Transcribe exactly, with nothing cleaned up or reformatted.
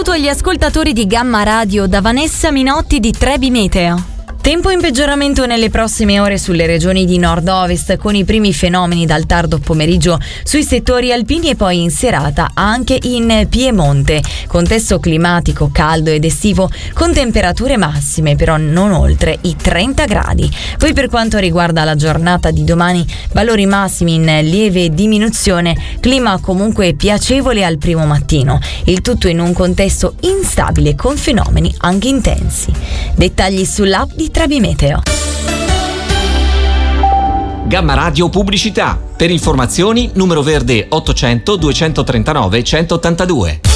saluto agli ascoltatori di Gamma Radio da Vanessa Minotti di Trebi Meteo. Tempo in peggioramento nelle prossime ore sulle regioni di nord-ovest, con i primi fenomeni dal tardo pomeriggio sui settori alpini e poi in serata anche in Piemonte. Contesto climatico caldo ed estivo con temperature massime però non oltre i trenta gradi. Poi per quanto riguarda la giornata di domani, valori massimi in lieve diminuzione, clima comunque piacevole al primo mattino. Il tutto in un contesto instabile con fenomeni anche intensi. Dettagli sull'app di Trebi Meteo. Gamma Radio Pubblicità. Per informazioni numero verde ottocento duecentotrentanove centottantadue.